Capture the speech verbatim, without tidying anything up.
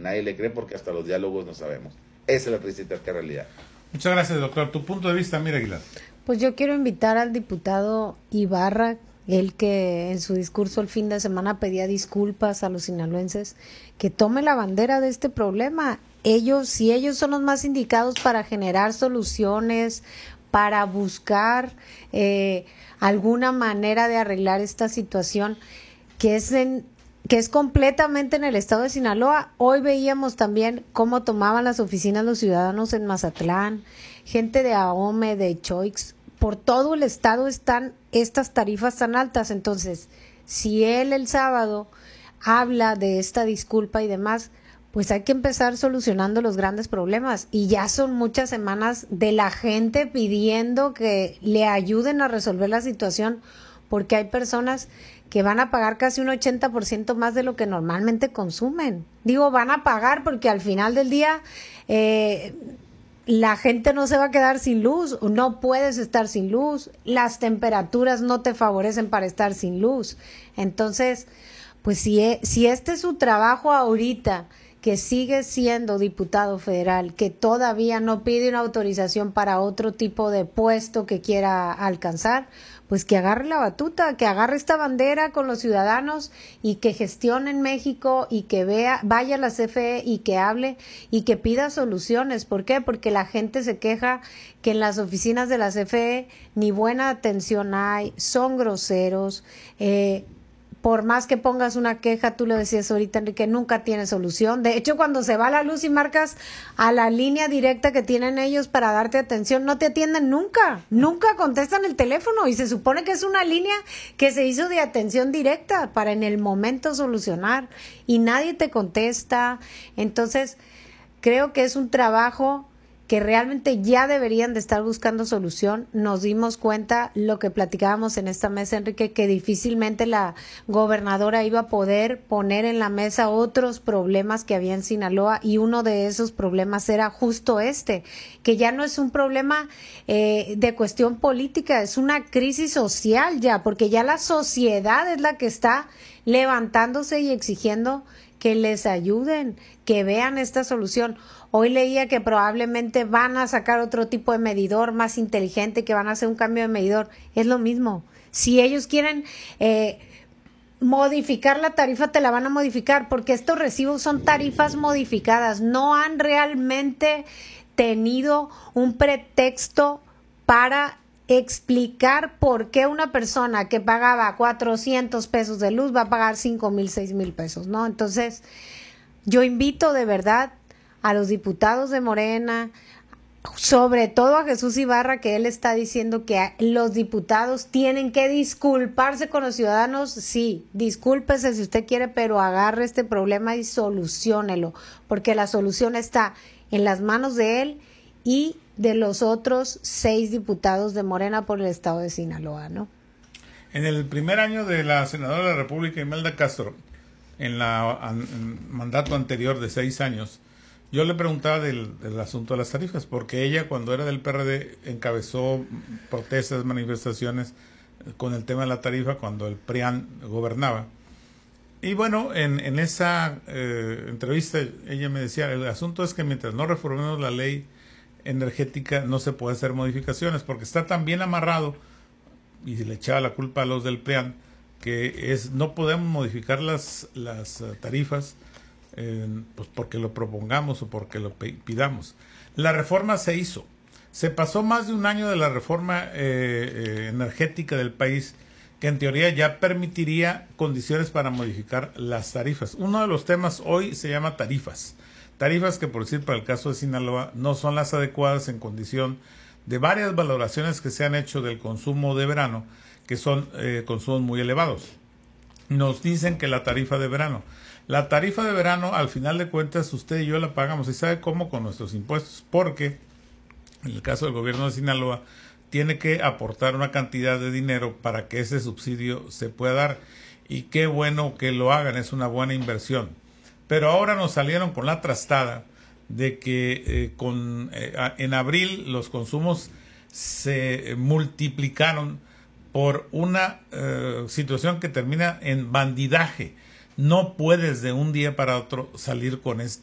nadie le cree porque hasta los diálogos no sabemos. Esa es la triste realidad. Muchas gracias, doctor. Tu punto de vista, Mira Aguilar. Pues yo quiero invitar al diputado Ibarra, él que en su discurso el fin de semana pedía disculpas a los sinaloenses, que tome la bandera de este problema. Ellos, si ellos son los más indicados para generar soluciones, para buscar eh, alguna manera de arreglar esta situación, que es en que es completamente en el estado de Sinaloa. Hoy veíamos también cómo tomaban las oficinas los ciudadanos en Mazatlán, gente de Ahome, de Choix, por todo el estado están estas tarifas tan altas. Entonces, si él el sábado habla de esta disculpa y demás, pues hay que empezar solucionando los grandes problemas. Y ya son muchas semanas de la gente pidiendo que le ayuden a resolver la situación, porque hay personas que van a pagar casi un ochenta por ciento más de lo que normalmente consumen. Digo, van a pagar porque al final del día eh, la gente no se va a quedar sin luz, no puedes estar sin luz, las temperaturas no te favorecen para estar sin luz. Entonces, pues si, si este es su trabajo ahorita, que sigue siendo diputado federal, que todavía no pide una autorización para otro tipo de puesto que quiera alcanzar, pues que agarre la batuta, que agarre esta bandera con los ciudadanos y que gestione en México y que vea, vaya a la C F E y que hable y que pida soluciones. ¿Por qué? Porque la gente se queja que en las oficinas de la C F E ni buena atención hay, son groseros, eh, por más que pongas una queja, tú lo decías ahorita, Enrique, nunca tiene solución. De hecho, cuando se va la luz y marcas a la línea directa que tienen ellos para darte atención, no te atienden nunca, nunca contestan el teléfono, y se supone que es una línea que se hizo de atención directa para en el momento solucionar, y nadie te contesta. Entonces, creo que es un trabajo que realmente ya deberían de estar buscando solución. Nos dimos cuenta, lo que platicábamos en esta mesa, Enrique, que difícilmente la gobernadora iba a poder poner en la mesa otros problemas que había en Sinaloa, y uno de esos problemas era justo este, que ya no es un problema eh, de cuestión política, es una crisis social ya, porque ya la sociedad es la que está levantándose y exigiendo que les ayuden, que vean esta solución. Hoy leía que probablemente van a sacar otro tipo de medidor más inteligente, que van a hacer un cambio de medidor. Es lo mismo. Si ellos quieren eh, modificar la tarifa, te la van a modificar, porque estos recibos son tarifas modificadas. No han realmente tenido un pretexto para explicar por qué una persona que pagaba cuatrocientos pesos de luz va a pagar cinco mil, seis mil pesos, ¿no? Entonces, yo invito de verdad a los diputados de Morena, sobre todo a Jesús Ibarra, que él está diciendo que los diputados tienen que disculparse con los ciudadanos. Sí, discúlpese si usted quiere, pero agarre este problema y soluciónelo, porque la solución está en las manos de él y de los otros seis diputados de Morena por el estado de Sinaloa, ¿no? En el primer año de la senadora de la República, Imelda Castro, en la en mandato anterior de seis años, yo le preguntaba del, del asunto de las tarifas, porque ella, cuando era del P R D, encabezó protestas, manifestaciones con el tema de la tarifa cuando el P R I A N gobernaba. Y bueno, en, en esa eh, entrevista ella me decía, el asunto es que mientras no reformemos la ley energética no se puede hacer modificaciones, porque está tan bien amarrado, y se le echaba la culpa a los del P R I A N, que es no podemos modificar las, las tarifas eh, pues porque lo propongamos o porque lo pidamos. La reforma se hizo, se pasó más de un año de la reforma eh, eh, energética del país, que en teoría ya permitiría condiciones para modificar las tarifas. Uno de los temas hoy se llama tarifas. Tarifas que, por decir, para el caso de Sinaloa, no son las adecuadas en condición de varias valoraciones que se han hecho del consumo de verano, que son eh, consumos muy elevados. Nos dicen que la tarifa de verano. La tarifa de verano, al final de cuentas, usted y yo la pagamos. ¿Y sabe cómo? Con nuestros impuestos. Porque, en el caso del gobierno de Sinaloa, tiene que aportar una cantidad de dinero para que ese subsidio se pueda dar. Y qué bueno que lo hagan, es una buena inversión. Pero ahora nos salieron con la trastada de que eh, con, eh, en abril los consumos se multiplicaron por una eh, situación que termina en bandidaje. No puedes de un día para otro salir con esto.